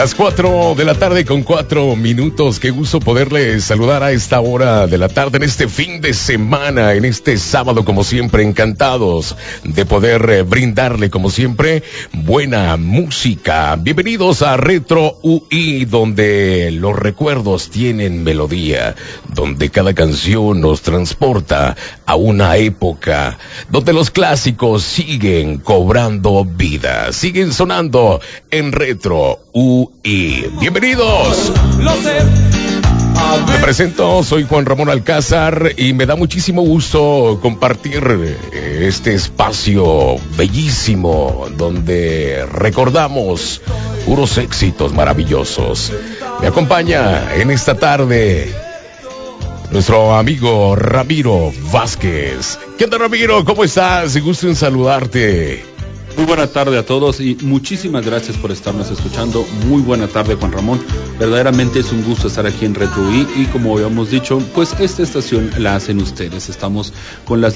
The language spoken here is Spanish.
Las 4 de la tarde con 4 minutos. Qué gusto poderles saludar a esta hora de la tarde, en este fin de semana, en este sábado, como siempre, encantados de poder brindarle, como siempre, buena música. Bienvenidos a Retro UI, donde los recuerdos tienen melodía, donde cada canción nos transporta a una época, donde los clásicos siguen cobrando vida, siguen sonando en Retro UI. Bienvenidos. Me presento, soy Juan Ramón Alcázar y me da muchísimo gusto compartir este espacio bellísimo donde recordamos puros éxitos maravillosos. Me acompaña en esta tarde nuestro amigo Ramiro Vázquez. ¿Qué onda, Ramiro? ¿Cómo estás? Gusto en saludarte. Muy buena tarde a todos y muchísimas gracias por estarnos escuchando. Muy buena tarde, Juan Ramón. Verdaderamente es un gusto estar aquí en Retro UI y como habíamos dicho, pues esta estación la hacen ustedes. Estamos con las